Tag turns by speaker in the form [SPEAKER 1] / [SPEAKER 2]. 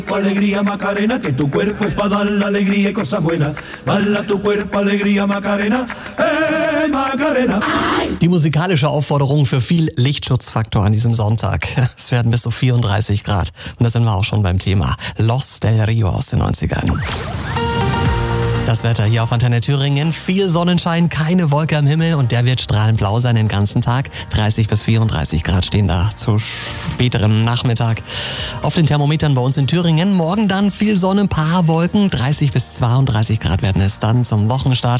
[SPEAKER 1] Alegría Macarena, que tu cuerpo es para dar la alegría y cosas buenas. Bala tu cuerpo, Alegría Macarena, Macarena.
[SPEAKER 2] Die musikalische Aufforderung für viel Lichtschutzfaktor an diesem Sonntag. Es werden bis zu 34 Grad. Und da sind wir auch schon beim Thema Los del Rio aus den 90ern. Das Wetter hier auf Antenne Thüringen. Viel Sonnenschein, keine Wolke am Himmel und der wird strahlend blau sein den ganzen Tag. 30 bis 34 Grad stehen da zu späterem Nachmittag auf den Thermometern bei uns in Thüringen. Morgen dann viel Sonne, ein paar Wolken. 30 bis 32 Grad werden es dann zum Wochenstart.